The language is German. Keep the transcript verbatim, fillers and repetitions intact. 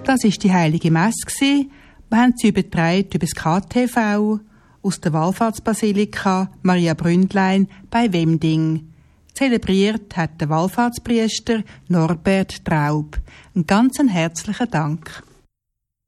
Das war die Heilige Messe. Wir haben sie übertragen über das K T V aus der Wallfahrtsbasilika Maria Bründlein bei Wemding. Zelebriert hat der Wallfahrtspriester Norbert Traub. Einen ganz herzlichen Dank.